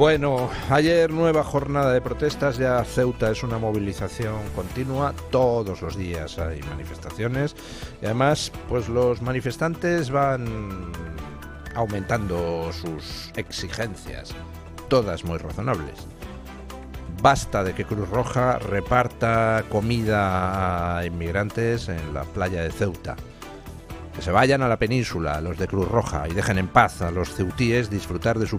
Bueno, ayer nueva jornada de protestas, ya Ceuta es una movilización continua, todos los días hay manifestaciones y además pues los manifestantes van aumentando sus exigencias, todas muy razonables. Basta de que Cruz Roja reparta comida a inmigrantes en la playa de Ceuta. Que se vayan a la península los de Cruz Roja y dejen en paz a los ceutíes disfrutar de su